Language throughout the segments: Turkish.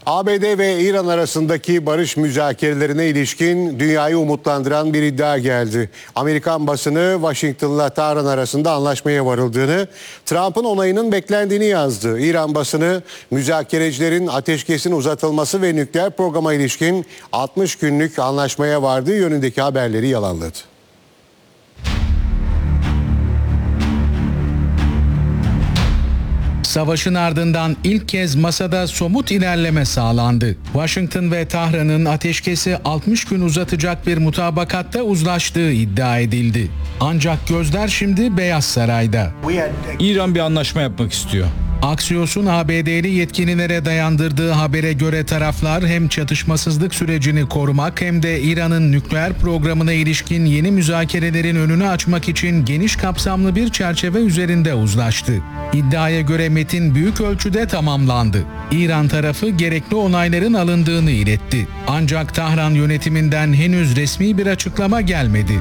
ABD ve İran arasındaki barış müzakerelerine ilişkin dünyayı umutlandıran bir iddia geldi. Amerikan basını Washington'la Tahran arasında anlaşmaya varıldığını, Trump'ın onayının beklendiğini yazdı. İran basını müzakerecilerin ateşkesin uzatılması ve nükleer programa ilişkin 60 günlük anlaşmaya vardığı yönündeki haberleri yalanladı. Savaşın ardından ilk kez masada somut ilerleme sağlandı. Washington ve Tahran'ın ateşkesi 60 gün uzatacak bir mutabakatta uzlaştığı iddia edildi. Ancak gözler şimdi Beyaz Saray'da. İran bir anlaşma yapmak istiyor. Axios'un ABD'li yetkililere dayandırdığı habere göre taraflar hem çatışmasızlık sürecini korumak hem de İran'ın nükleer programına ilişkin yeni müzakerelerin önünü açmak için geniş kapsamlı bir çerçeve üzerinde uzlaştı. İddiaya göre metin büyük ölçüde tamamlandı. İran tarafı gerekli onayların alındığını iletti. Ancak Tahran yönetiminden henüz resmi bir açıklama gelmedi.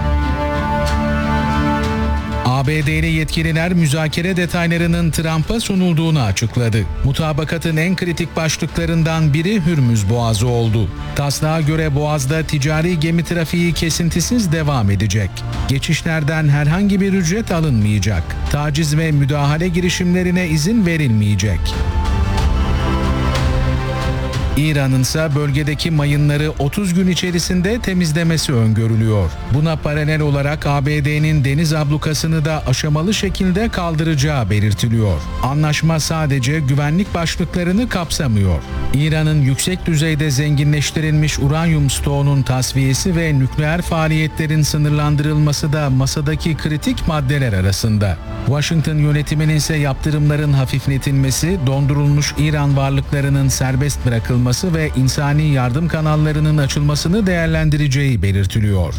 ABD'li yetkililer müzakere detaylarının Trump'a sunulduğunu açıkladı. Mutabakatın en kritik başlıklarından biri Hürmüz Boğazı oldu. Taslağa göre Boğaz'da ticari gemi trafiği kesintisiz devam edecek. Geçişlerden herhangi bir ücret alınmayacak. Taciz ve müdahale girişimlerine izin verilmeyecek. İran'ın ise bölgedeki mayınları 30 gün içerisinde temizlemesi öngörülüyor. Buna paralel olarak ABD'nin deniz ablukasını da aşamalı şekilde kaldıracağı belirtiliyor. Anlaşma sadece güvenlik başlıklarını kapsamıyor. İran'ın yüksek düzeyde zenginleştirilmiş uranyum stoğunun tasfiyesi ve nükleer faaliyetlerin sınırlandırılması da masadaki kritik maddeler arasında. Washington yönetiminin ise yaptırımların hafifletilmesi, dondurulmuş İran varlıklarının serbest bırakılması ve insani yardım kanallarının açılmasını değerlendireceği belirtiliyor.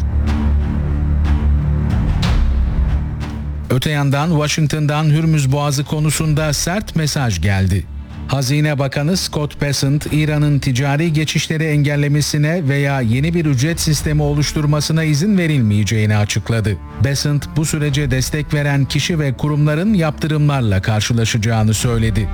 Öte yandan Washington'dan Hürmüz Boğazı konusunda sert mesaj geldi. Hazine Bakanı Scott Bessent, İran'ın ticari geçişleri engellemesine veya yeni bir ücret sistemi oluşturmasına izin verilmeyeceğini açıkladı. Bessent, bu sürece destek veren kişi ve kurumların yaptırımlarla karşılaşacağını söyledi.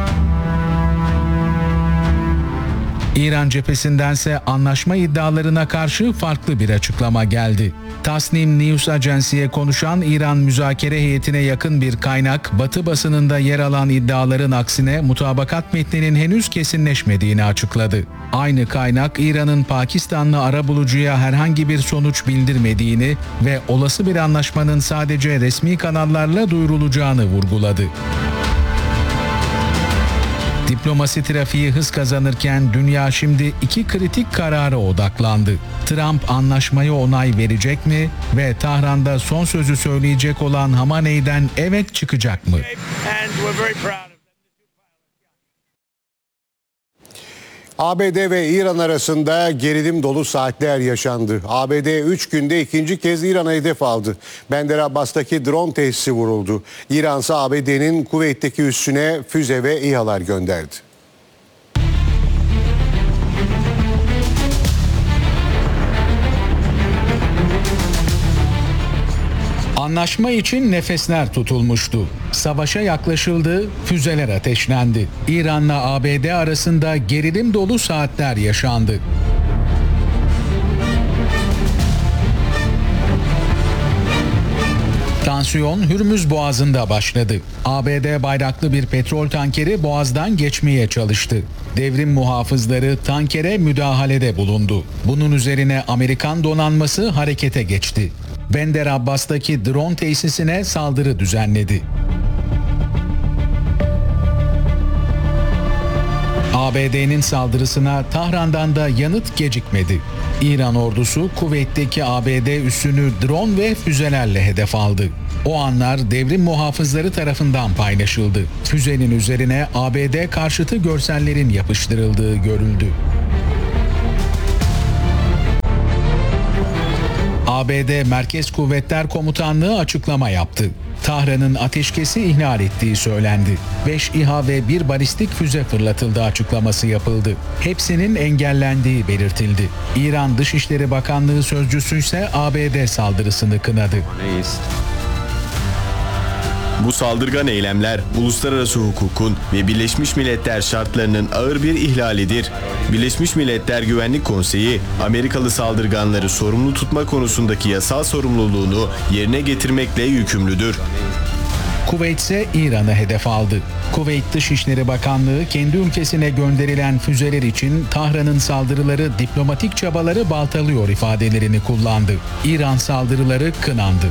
İran cephesindense anlaşma iddialarına karşı farklı bir açıklama geldi. Tasnim News Agency'ye konuşan İran müzakere heyetine yakın bir kaynak, Batı basınında yer alan iddiaların aksine mutabakat metninin henüz kesinleşmediğini açıkladı. Aynı kaynak, İran'ın Pakistanlı arabulucuya herhangi bir sonuç bildirmediğini ve olası bir anlaşmanın sadece resmi kanallarla duyurulacağını vurguladı. Diplomasi trafiği hız kazanırken dünya şimdi iki kritik karara odaklandı. Trump anlaşmaya onay verecek mi ve Tahran'da son sözü söyleyecek olan Hamaney'den evet çıkacak mı? ABD ve İran arasında gerilim dolu saatler yaşandı. ABD 3 günde ikinci kez İran'a hedef aldı. Bender Abbas'taki drone tesisi vuruldu. İran ise ABD'nin Kuveyt'teki üssüne füze ve İHA'lar gönderdi. Anlaşma için nefesler tutulmuştu. Savaşa yaklaşıldı, füzeler ateşlendi. İran'la ABD arasında gerilim dolu saatler yaşandı. Tansiyon Hürmüz Boğazı'nda başladı. ABD bayraklı bir petrol tankeri boğazdan geçmeye çalıştı. Devrim muhafızları tankere müdahalede bulundu. Bunun üzerine Amerikan donanması harekete geçti. Bender Abbas'taki drone tesisine saldırı düzenledi. ABD'nin saldırısına Tahran'dan da yanıt gecikmedi. İran ordusu Kuveyt'teki ABD üssünü drone ve füzelerle hedef aldı. O anlar devrim muhafızları tarafından paylaşıldı. Füzenin üzerine ABD karşıtı görsellerin yapıştırıldığı görüldü. ABD Merkez Kuvvetler Komutanlığı açıklama yaptı. Tahran'ın ateşkesi ihlal ettiği söylendi. 5 İHA ve 1 balistik füze fırlatıldı açıklaması yapıldı. Hepsinin engellendiği belirtildi. İran Dışişleri Bakanlığı sözcüsü ise ABD saldırısını kınadı. Bu saldırgan eylemler uluslararası hukukun ve Birleşmiş Milletler şartlarının ağır bir ihlalidir. Birleşmiş Milletler Güvenlik Konseyi, Amerikalı saldırganları sorumlu tutma konusundaki yasal sorumluluğunu yerine getirmekle yükümlüdür. Kuveyt ise İran'ı hedef aldı. Kuveyt Dışişleri Bakanlığı kendi ülkesine gönderilen füzeler için Tahran'ın saldırıları diplomatik çabaları baltalıyor ifadelerini kullandı. İran saldırıları kınandı.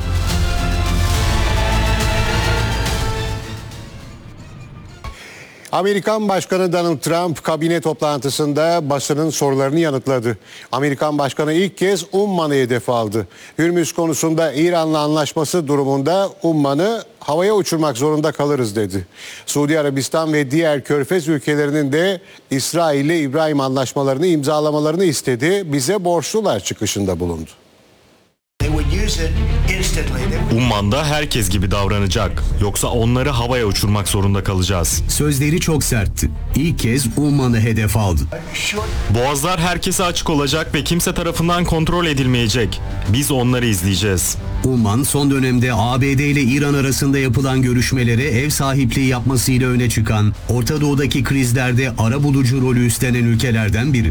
Amerikan Başkanı Donald Trump kabine toplantısında basının sorularını yanıtladı. Amerikan Başkanı ilk kez Umman'ı hedef aldı. Hürmüz konusunda İran'la anlaşması durumunda Umman'ı havaya uçurmak zorunda kalırız dedi. Suudi Arabistan ve diğer Körfez ülkelerinin de İsrail ile İbrahim anlaşmalarını imzalamalarını istedi. Bize borçlular çıkışında bulundu. Umman'da herkes gibi davranacak. Yoksa onları havaya uçurmak zorunda kalacağız. Sözleri çok sertti. İlk kez Umman'ı hedef aldı. Boğazlar herkese açık olacak ve kimse tarafından kontrol edilmeyecek. Biz onları izleyeceğiz. Umman son dönemde ABD ile İran arasında yapılan görüşmelere ev sahipliği yapmasıyla öne çıkan, Orta Doğu'daki krizlerde arabulucu rolü üstlenen ülkelerden biri.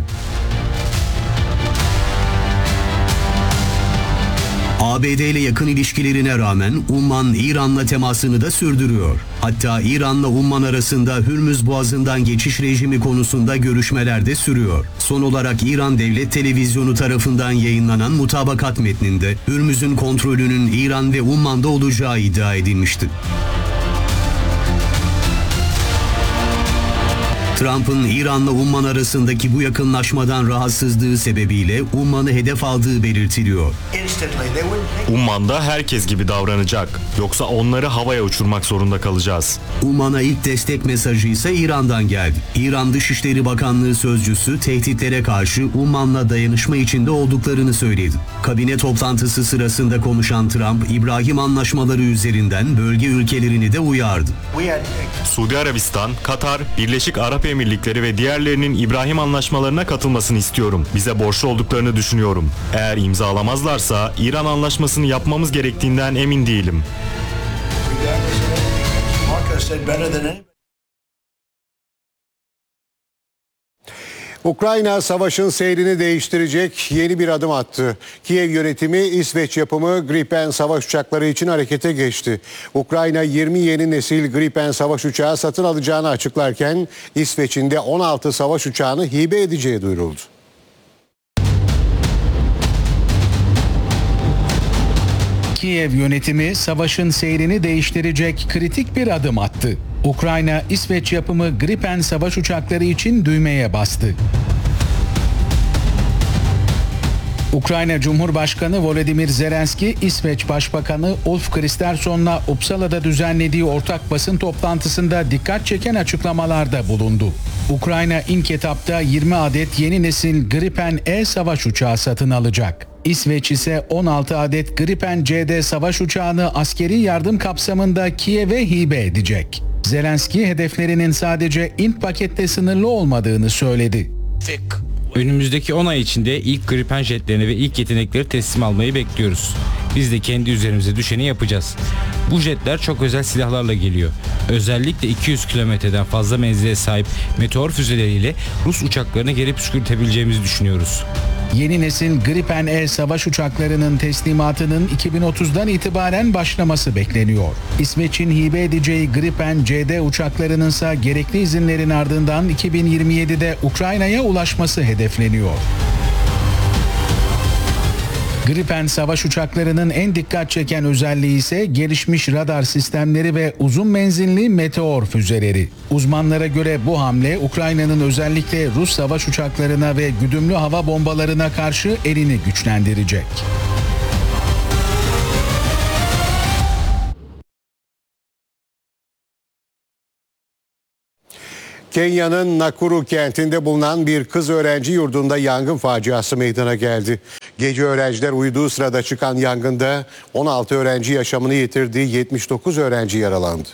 ABD ile yakın ilişkilerine rağmen Umman İran'la temasını da sürdürüyor. Hatta İran'la Umman arasında Hürmüz Boğazı'ndan geçiş rejimi konusunda görüşmeler de sürüyor. Son olarak İran Devlet Televizyonu tarafından yayınlanan mutabakat metninde Hürmüz'ün kontrolünün İran ve Umman'da olacağı iddia edilmişti. Trump'ın İran'la Umman arasındaki bu yakınlaşmadan rahatsızlığı sebebiyle Umman'ı hedef aldığı belirtiliyor. Umman'da herkes gibi davranacak. Yoksa onları havaya uçurmak zorunda kalacağız. Umman'a ilk destek mesajı ise İran'dan geldi. İran Dışişleri Bakanlığı sözcüsü tehditlere karşı Umman'la dayanışma içinde olduklarını söyledi. Kabine toplantısı sırasında konuşan Trump, İbrahim anlaşmaları üzerinden bölge ülkelerini de uyardı. Suudi Arabistan, Katar, Birleşik Arap Emirlikleri ve diğerlerinin İbrahim anlaşmalarına katılmasını istiyorum. Bize borçlu olduklarını düşünüyorum. Eğer imzalamazlarsa İran anlaşmasını yapmamız gerektiğinden emin değilim. Ukrayna savaşın seyrini değiştirecek yeni bir adım attı. Kiev yönetimi İsveç yapımı Gripen savaş uçakları için harekete geçti. Ukrayna 20 yeni nesil Gripen savaş uçağı satın alacağını açıklarken İsveç'in de 16 savaş uçağını hibe edeceği duyuruldu. Kiev yönetimi savaşın seyrini değiştirecek kritik bir adım attı. Ukrayna, İsveç yapımı Gripen savaş uçakları için düğmeye bastı. Ukrayna Cumhurbaşkanı Volodymyr Zelenski, İsveç Başbakanı Ulf Kristersson'la Uppsala'da düzenlediği ortak basın toplantısında dikkat çeken açıklamalarda bulundu. Ukrayna ilk etapta 20 adet yeni nesil Gripen E savaş uçağı satın alacak. İsveç ise 16 adet Gripen CD savaş uçağını askeri yardım kapsamında Kiev'e hibe edecek. Zelenski hedeflerinin sadece ilk pakette sınırlı olmadığını söyledi. Önümüzdeki 10 ay içinde ilk Gripen jetlerini ve ilk yetenekleri teslim almayı bekliyoruz. Biz de kendi üzerimize düşeni yapacağız. Bu jetler çok özel silahlarla geliyor. Özellikle 200 kilometreden fazla menzile sahip meteor füzeleriyle Rus uçaklarını geri püskürtebileceğimizi düşünüyoruz. Yeni nesil Gripen E savaş uçaklarının teslimatının 2030'dan itibaren başlaması bekleniyor. İsveç'in hibe edeceği Gripen CD uçaklarının ise gerekli izinlerin ardından 2027'de Ukrayna'ya ulaşması hedefleniyor. Gripen savaş uçaklarının en dikkat çeken özelliği ise gelişmiş radar sistemleri ve uzun menzilli meteor füzeleri. Uzmanlara göre bu hamle Ukrayna'nın özellikle Rus savaş uçaklarına ve güdümlü hava bombalarına karşı elini güçlendirecek. Kenya'nın Nakuru kentinde bulunan bir kız öğrenci yurdunda yangın faciası meydana geldi. Gece öğrenciler uyuduğu sırada çıkan yangında 16 öğrenci yaşamını yitirdi, 79 öğrenci yaralandı.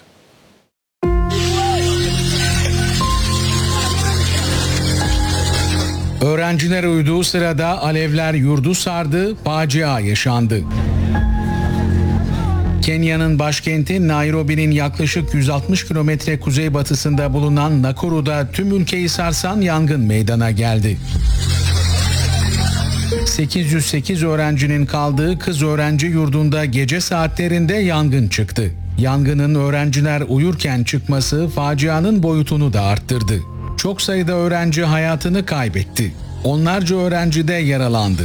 Öğrenciler uyuduğu sırada alevler yurdu sardı, facia yaşandı. Kenya'nın başkenti Nairobi'nin yaklaşık 160 kilometre kuzeybatısında bulunan Nakuru'da tüm ülkeyi sarsan yangın meydana geldi. 808 öğrencinin kaldığı kız öğrenci yurdunda gece saatlerinde yangın çıktı. Yangının öğrenciler uyurken çıkması facianın boyutunu da arttırdı. Çok sayıda öğrenci hayatını kaybetti. Onlarca öğrenci de yaralandı.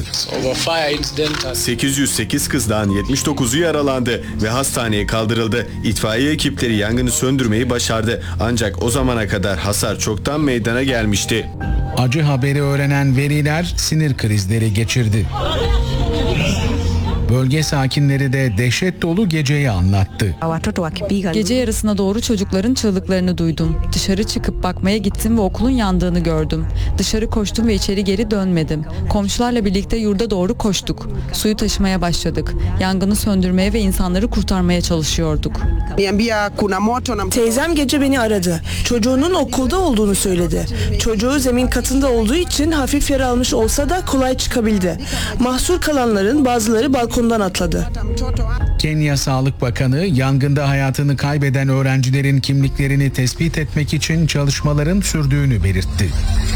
808 kızdan 79'u yaralandı ve hastaneye kaldırıldı. İtfaiye ekipleri yangını söndürmeyi başardı. Ancak o zamana kadar hasar çoktan meydana gelmişti. Acı haberi öğrenen veliler sinir krizleri geçirdi. Bölge sakinleri de dehşet dolu geceyi anlattı. Gece yarısına doğru çocukların çığlıklarını duydum. Dışarı çıkıp bakmaya gittim ve okulun yandığını gördüm. Dışarı koştum ve içeri geri dönmedim. Komşularla birlikte yurda doğru koştuk. Suyu taşımaya başladık. Yangını söndürmeye ve insanları kurtarmaya çalışıyorduk. Teyzem gece beni aradı. Çocuğunun okulda olduğunu söyledi. Çocuğu zemin katında olduğu için hafif yara almış olsa da kolay çıkabildi. Mahsur kalanların bazıları balkondan atladı. Kenya Sağlık Bakanı yangında hayatını kaybeden öğrencilerin kimliklerini tespit etmek için çalışmaların sürdüğünü belirtti.